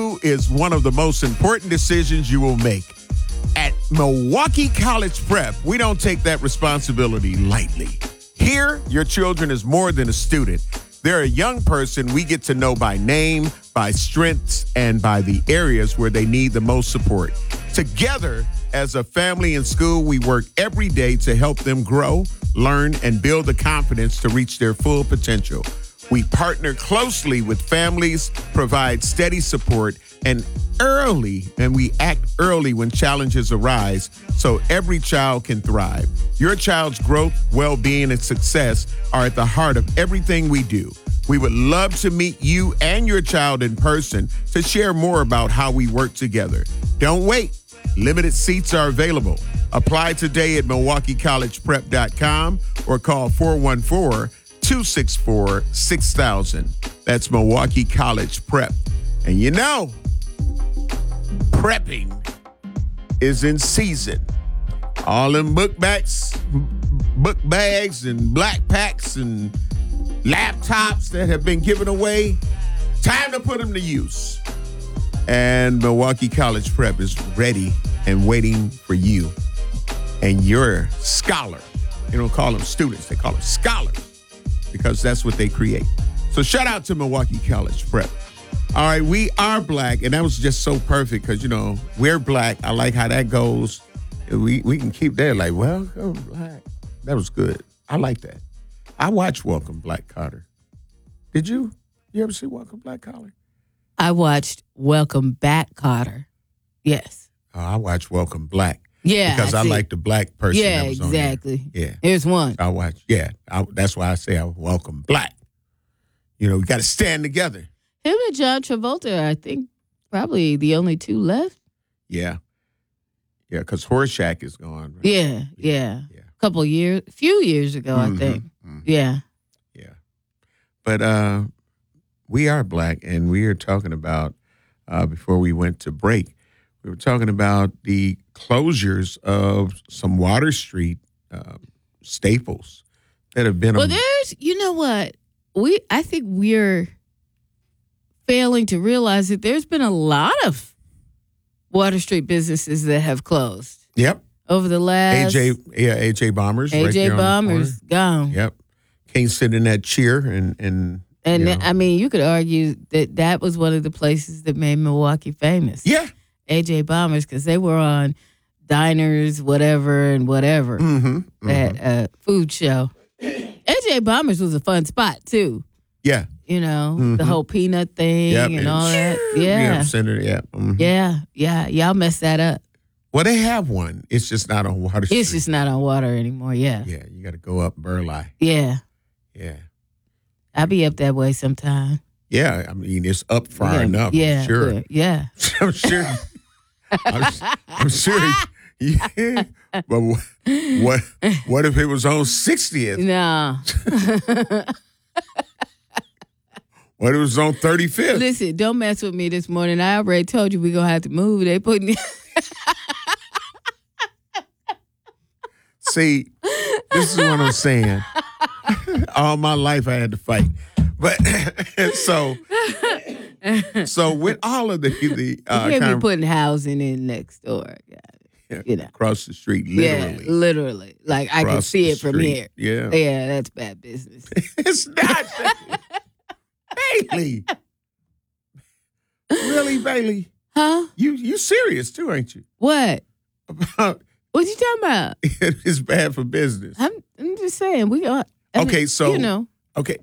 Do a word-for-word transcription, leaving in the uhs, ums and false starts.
you is one of the most important decisions you will make. At Milwaukee College Prep, we don't take that responsibility lightly. Here, your children is more than a student. They're a young person we get to know by name, by strengths, and by the areas where they need the most support. Together, as a family and school, we work every day to help them grow, learn, and build the confidence to reach their full potential. We partner closely with families, provide steady support, and early, and we act early when challenges arise so every child can thrive. Your child's growth, well-being, and success are at the heart of everything we do. We would love to meet you and your child in person to share more about how we work together. Don't wait. Limited seats are available. Apply today at milwaukee college prep dot com or call four one four, two six four, six thousand. That's Milwaukee College Prep. And you know, prepping is in season. All them book bags, book bags and black packs and laptops that have been given away, time to put them to use. And Milwaukee College Prep is ready and waiting for you and your scholar. They don't call them students, they call them scholars because that's what they create. So shout out to Milwaukee College Prep. All right, we are black, and that was just so perfect because, you know, we're black. I like how that goes. We we can keep that like, well, oh, black. That was good. I like that. I watched Welcome Black Kotter. Did you? You ever see Welcome Black Kotter? I watched Welcome Back Kotter. Yes. Oh, I watched Welcome Black. Yeah. Because I, I like the black person yeah, that was on exactly. there. Yeah. Here's one. I watched, yeah. I, that's why I say I welcome black. You know, we got to stand together. Him and John Travolta, I think, probably the only two left. Yeah. Yeah, because Horshack is gone. Right? Yeah, yeah. Yeah. A couple years, a few years ago, Mm-hmm, I think. Mm-hmm. Yeah. Yeah. But uh, we are black, and we are talking about, uh, before we went to break, we were talking about the closures of some Water Street uh, staples that have been Well, on. there's, you know what? We, I think we're failing to realize that there's been a lot of Water Street businesses that have closed. Yep. Over the last. A J, yeah, A J Bombers. A J right there on the Bombers corner. gone. Yep. Can't sit in that chair and and. And you know. I mean, you could argue that that was one of the places that made Milwaukee famous. Yeah. A J Bombers, because they were on diners, whatever, and whatever. Mm-hmm. mm-hmm. That uh, food show. A J Bombers was a fun spot, too. Yeah. You know, Mm-hmm. the whole peanut thing Yep. and all that. Yeah. Yeah. Center, yeah. Mm-hmm. Yeah. Yeah. Y'all messed that up. Well, they have one. It's just not on Water Street. It's just not on water anymore. Yeah. Yeah, you got to go up Burleigh. Yeah. Yeah. I'll be up that way sometime. Yeah, I mean, it's up far yeah. enough. Yeah. I'm sure. Yeah. I'm sure. I'm, I'm sure. Yeah. But what, what what if it was on sixtieth? No. What if it was on thirty-fifth? Listen, don't mess with me this morning. I already told you we're going to have to move. They putting... See, this is what I'm saying. All my life I had to fight. But so so with all of the the uh, you can't kind be of, putting housing in next door. yeah, You know. across the street, literally. Yeah, literally. Like I can Across see the it from street. here. Yeah. Yeah, that's bad business. It's not Bailey. Really, Bailey? Huh? You you serious too, ain't you? What? About What you talking about? it's bad for business. I'm I'm just saying we are. I Okay, mean, so you know. okay,